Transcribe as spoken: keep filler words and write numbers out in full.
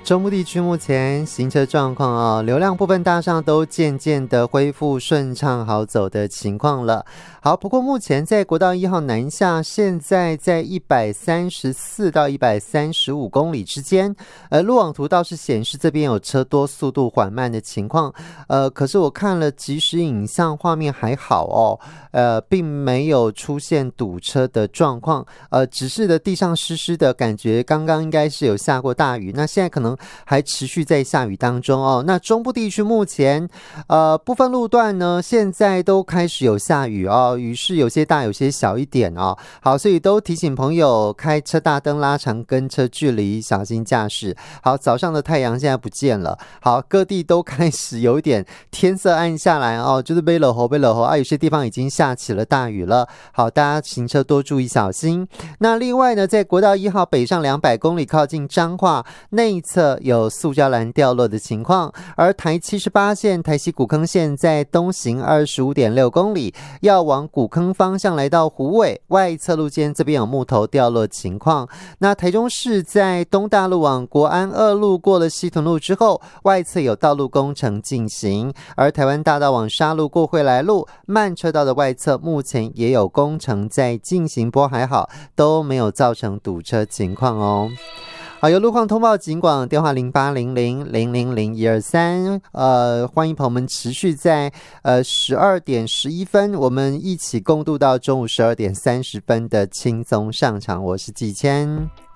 中部地区目前行车状况啊，流量部分大上都渐渐的恢复顺畅好走的情况了。好，不过目前在国道一号南下，现在在一百三十四到一百三十五公里之间，呃，路网图倒是显示这边有车多、速度缓慢的情况。呃，可是我看了即时影像画面还好哦，呃，并没有出现堵车的状况。呃，只是的地上湿湿的感觉，刚刚应该是有下过大雨，那现在可能还持续在下雨当中哦。那中部地区目前呃部分路段呢，现在都开始有下雨哦，雨势有些大有些小一点哦。好，所以都提醒朋友开车大灯拉长跟车距离，小心驾驶。好，早上的太阳现在不见了，好，各地都开始有一点天色暗下来哦，就是被冷吼被冷吼啊，有些地方已经下起了大雨了。好，大家行车多注意小心。那另外呢，在国道一号北上两百公里靠近彰化内侧有塑胶篮掉落的情况，而台七十八线台西古坑线在东行 二十五点六公里，要往古坑方向来到虎尾外侧路肩这边有木头掉落情况。那台中市在东大路往国安二路过了西屯路之后，外侧有道路工程进行，而台湾大道往沙路过惠来路慢车道的外侧目前也有工程在进行，不过还好都没有造成堵车情况哦。好，有路况通报警广电话零八零零零零零一二三，呃，欢迎朋友们持续在呃十二点十一分，我们一起共度到中午十二点三十分的轻松上场，我是季谦。